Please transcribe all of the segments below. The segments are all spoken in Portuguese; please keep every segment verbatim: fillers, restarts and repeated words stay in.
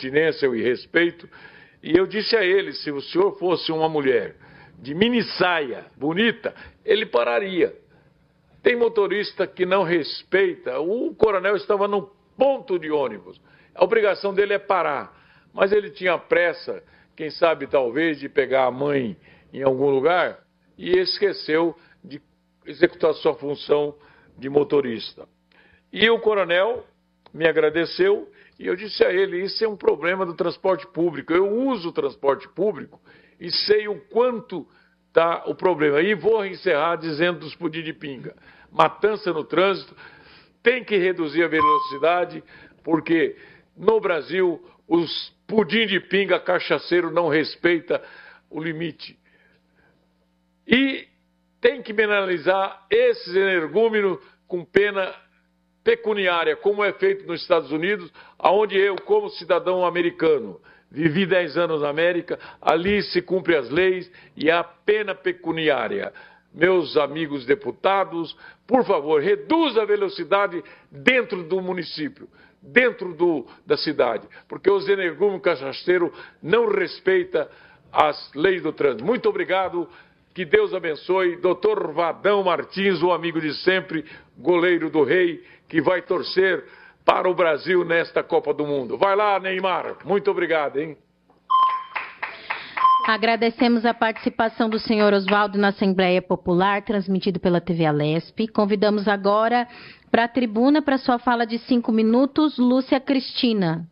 impertinência e respeito, e eu disse a ele, se o senhor fosse uma mulher de mini saia, bonita, ele pararia. Tem motorista que não respeita, o coronel estava num ponto de ônibus, a obrigação dele é parar, mas ele tinha pressa, quem sabe talvez, de pegar a mãe em algum lugar, e esqueceu de executar sua função de motorista. E o coronel me agradeceu e eu disse a ele, isso é um problema do transporte público. Eu uso o transporte público e sei o quanto está o problema. E vou encerrar dizendo dos pudim de pinga. Matança no trânsito, tem que reduzir a velocidade, porque no Brasil os pudim de pinga cachaceiro não respeita o limite. E tem que penalizar esses energúmenos com pena pecuniária, como é feito nos Estados Unidos, onde eu, como cidadão americano, vivi dez anos na América, ali se cumpre as leis e há pena pecuniária. Meus amigos deputados, por favor, reduza a velocidade dentro do município, dentro do, da cidade, porque os energúmenos cachaceiros não respeitam as leis do trânsito. Muito obrigado. Que Deus abençoe, doutor Vadão Martins, o amigo de sempre, goleiro do Rei, que vai torcer para o Brasil nesta Copa do Mundo. Vai lá, Neymar. Muito obrigado, hein? Agradecemos a participação do senhor Oswaldo na Assembleia Popular, transmitido pela T V Alesp. Convidamos agora para a tribuna, para sua fala de cinco minutos, Lúcia Cristina.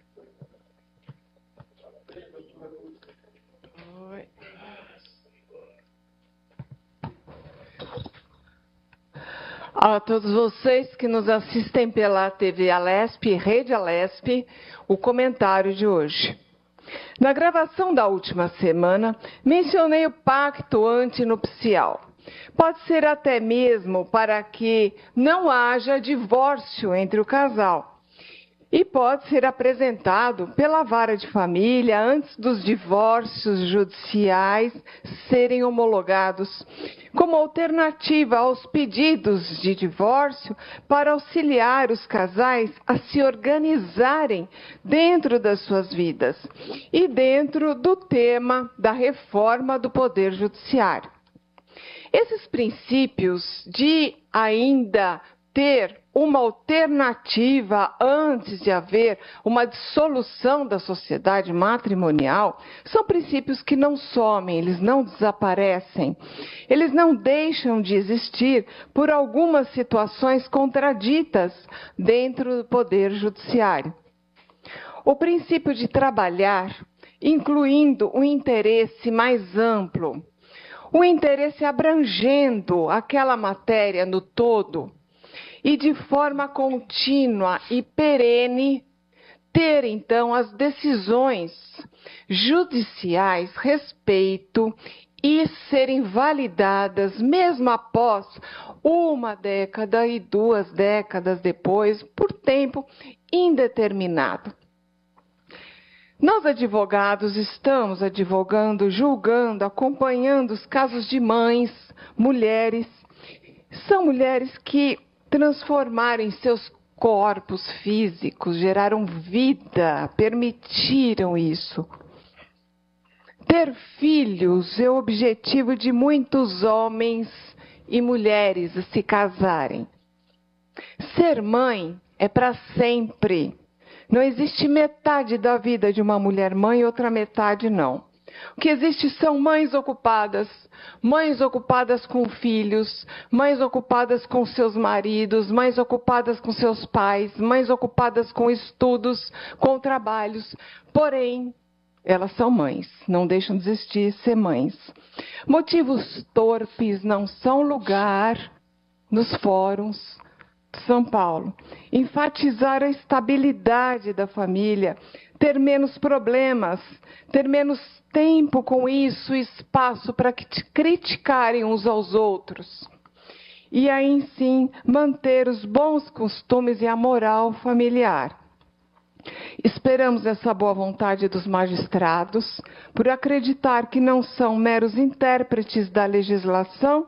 A todos vocês que nos assistem pela T V Alesp e Rede Alesp, o comentário de hoje. Na gravação da última semana, mencionei o pacto antinupcial. Pode ser até mesmo para que não haja divórcio entre o casal. E pode ser apresentado pela vara de família antes dos divórcios judiciais serem homologados, como alternativa aos pedidos de divórcio para auxiliar os casais a se organizarem dentro das suas vidas e dentro do tema da reforma do Poder Judiciário. Esses princípios de ainda ter uma alternativa antes de haver uma dissolução da sociedade matrimonial, são princípios que não somem, eles não desaparecem. Eles não deixam de existir por algumas situações contraditas dentro do Poder Judiciário. O princípio de trabalhar, incluindo um interesse mais amplo, o interesse abrangendo aquela matéria no todo, e de forma contínua e perene, ter, então, as decisões judiciais respeito e serem validadas, mesmo após uma década e duas décadas depois, por tempo indeterminado. Nós, advogados, estamos advogando, julgando, acompanhando os casos de mães, mulheres. São mulheres que transformaram em seus corpos físicos, geraram vida, permitiram isso. Ter filhos é o objetivo de muitos homens e mulheres a se casarem. Ser mãe é para sempre. Não existe metade da vida de uma mulher mãe e outra metade não. O que existe são mães ocupadas, mães ocupadas com filhos, mães ocupadas com seus maridos, mães ocupadas com seus pais, mães ocupadas com estudos, com trabalhos. Porém, elas são mães, não deixam de existir ser mães. Motivos torpes não são lugar nos fóruns de São Paulo. Enfatizar a estabilidade da família, ter menos problemas, ter menos tempo com isso, espaço para que te criticarem uns aos outros. E aí sim, manter os bons costumes e a moral familiar. Esperamos essa boa vontade dos magistrados, por acreditar que não são meros intérpretes da legislação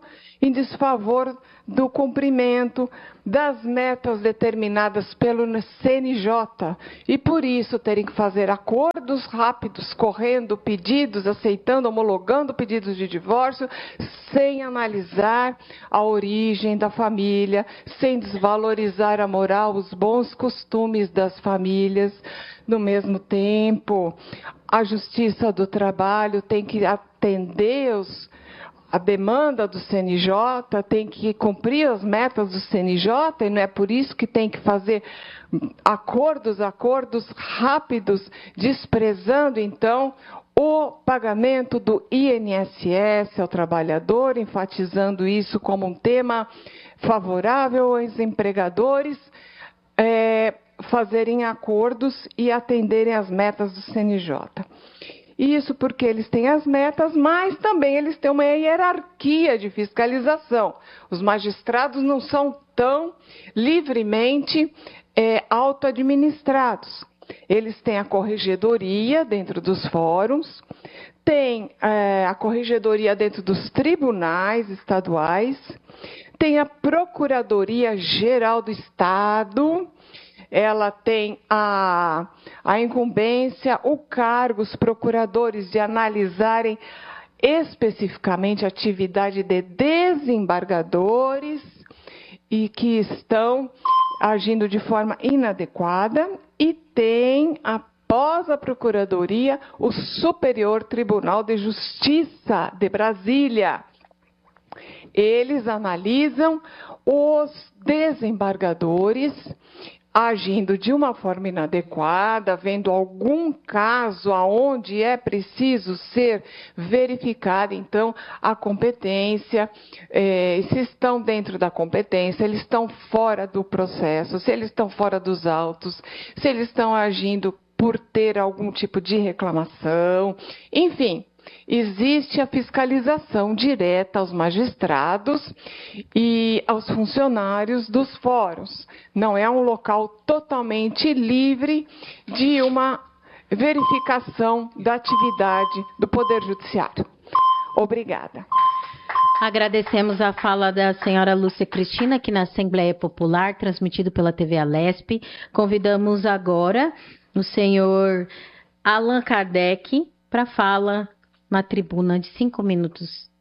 em desfavor do cumprimento das metas determinadas pelo C N J e, por isso, terem que fazer acordos rápidos, correndo pedidos, aceitando, homologando pedidos de divórcio, sem analisar a origem da família, sem desvalorizar a moral, os bons costumes das famílias. No mesmo tempo, a Justiça do Trabalho tem que atender os A demanda do C N J, tem que cumprir as metas do C N J, e não é por isso que tem que fazer acordos, acordos rápidos, desprezando, então, o pagamento do I N S S ao trabalhador, enfatizando isso como um tema favorável aos empregadores, é, fazerem acordos e atenderem às metas do C N J. Isso porque eles têm as metas, mas também eles têm uma hierarquia de fiscalização. Os magistrados não são tão livremente é, auto-administrados. Eles têm a corregedoria dentro dos fóruns, tem é, a corregedoria dentro dos tribunais estaduais, tem a Procuradoria Geral do Estado. Ela tem a, a incumbência, o cargo, os procuradores de analisarem especificamente a atividade de desembargadores e que estão agindo de forma inadequada, e tem, após a Procuradoria, o Superior Tribunal de Justiça de Brasília. Eles analisam os desembargadores agindo de uma forma inadequada, vendo algum caso aonde é preciso ser verificada, então, a competência, eh, se estão dentro da competência, eles estão fora do processo, se eles estão fora dos autos, se eles estão agindo por ter algum tipo de reclamação, enfim. Existe a fiscalização direta aos magistrados e aos funcionários dos fóruns. Não é um local totalmente livre de uma verificação da atividade do Poder Judiciário. Obrigada. Agradecemos a fala da senhora Lúcia Cristina aqui na Assembleia Popular, transmitido pela T V Alesp. Convidamos agora o senhor Allan Kardec para fala na tribuna de cinco minutos